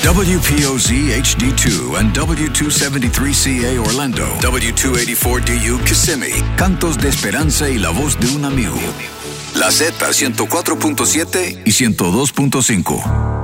WPOZ HD2 and W273CA Orlando, W284DU Kissimmee, Cantos de Esperanza y la voz de un amigo. La Z 104.7 y 102.5.